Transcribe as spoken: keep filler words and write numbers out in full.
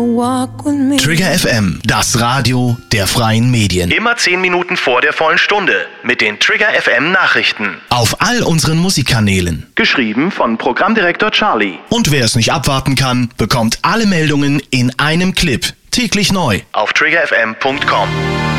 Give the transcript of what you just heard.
Trigger F M, das Radio der freien Medien. Immer zehn Minuten vor der vollen Stunde mit den Trigger F M Nachrichten. Auf all unseren Musikkanälen. Geschrieben von Programmdirektor Charlie. Und wer es nicht abwarten kann, bekommt alle Meldungen in einem Clip. Täglich neu. Auf trigger f m punkt com.